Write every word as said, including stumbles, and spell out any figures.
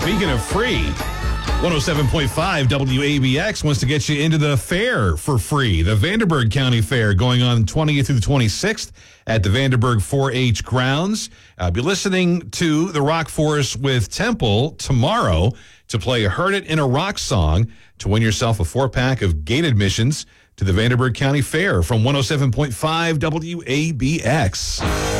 Speaking of free, one oh seven point five W A B X wants to get you into the fair for free. The Vanderburgh County Fair going on twentieth through the twenty-sixth at the Vanderburgh four H grounds. I'll be listening to the Rock Forest with Temple tomorrow to play Heard It in a Rock Song to win yourself a four-pack of gate admissions to the Vanderburgh County Fair from one oh seven point five W A B X.